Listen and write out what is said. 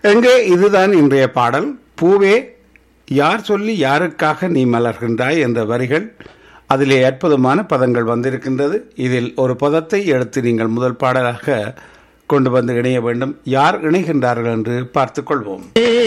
எங்கே இதுதான் இன்றைய பாடல். பூவே யார் சொல்லி யாருக்காக நீ மலர்கின்றாய் என்ற வரிகள், அதிலே அற்புதமான பதங்கள் வந்திருக்கின்றது. இதில் ஒரு பதத்தை எடுத்து நீங்கள் முதல் பாடலாக கொண்டு வந்து இணைய வேண்டும். யார் இணைகின்றார்கள் என்று பார்த்துக் கொள்வோம்.